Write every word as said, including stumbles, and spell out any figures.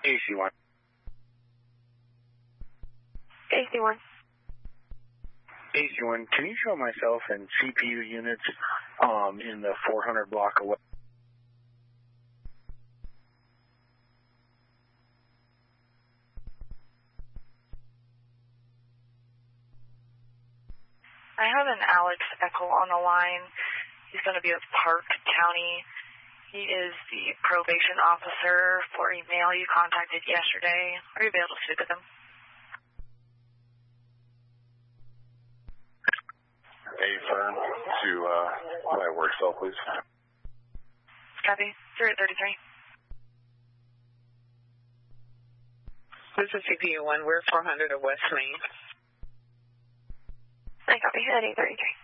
A C one. A C one. A C one, can you show myself and C P U units um, in the four hundred block away? I have an Alex Eckel on the line. He's going to be with Park County. He is the probation officer for a male you contacted yesterday. Are you able to speak with him? A firm to uh, my work cell, please. Copy. three thirty-three. This is C P U one. We're four hundred of West Main. I copy. At eight thirty-three.